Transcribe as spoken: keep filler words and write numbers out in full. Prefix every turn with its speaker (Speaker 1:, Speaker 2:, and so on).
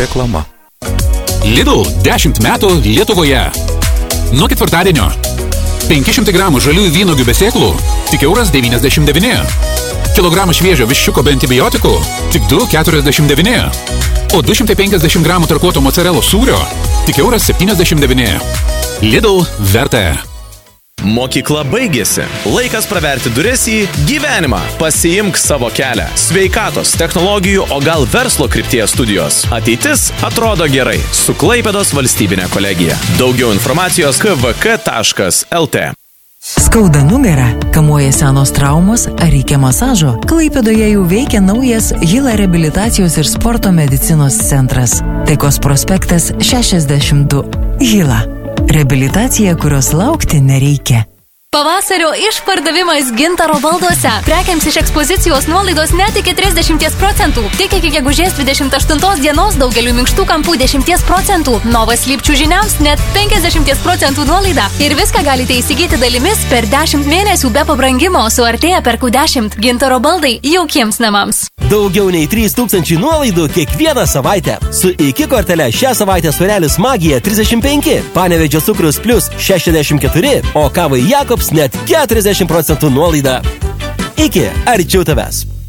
Speaker 1: Reklama.
Speaker 2: Lidl dešimt metų Lietuvoje. Nuo ketvirtadienio penki šimtai gramų žaliųjų vynuogių be sėklų tik euras devyniasdešimt devyni. Kilogramą šviežio viščiuko be antibiotikų tik du keturiasdešimt devyni. O du šimtai penkiasdešimt gramų tarkuoto mozzarellos sūrio tik euras septyniasdešimt devyni. Lidl verta.
Speaker 3: Mokykla baigėsi. Laikas praverti duris į gyvenimą. Pasiimk savo kelią. Sveikatos, technologijų, o gal verslo krypties studijos. Ateitis atrodo gerai. Su Klaipėdos valstybinė kolegija. Daugiau informacijos k v k taškas l t.
Speaker 4: Skauda nugarą, kamuoja senos traumos ar reikia masažo? Klaipėdoje jau veikia naujas Hila reabilitacijos ir sporto medicinos centras. Taikos prospektas šešiasdešimt du. Hila. Reabilitacija, kurios laukti nereikia.
Speaker 5: Pavasario išpardavimas Gintaro balduose. Prekiams iš ekspozicijos nuolaidos net iki trisdešimt procentų. Tik iki gegužės dvidešimt aštuntos dienos daugeliu minkštų kampų dešimt procentų. Novas Lipčių žiniams net penkiasdešimt procentų nuolaida. Ir viską galite įsigyti dalimis per dešimt mėnesių be pabrangimo. Suartėja perku dešimt. Gintaro baldai jaukiems namams.
Speaker 6: Daugiau nei trys tūkstančiai nuolaidų kiekvieną savaitę. Su iki kortele šią savaitę Svarelis Magija trisdešimt penki, Panevėdžio cukrus plus šešiasdešimt keturi, o kavai Jakobs net keturiasdešimt procentų nuolaida. Iki, arčiau tavęs.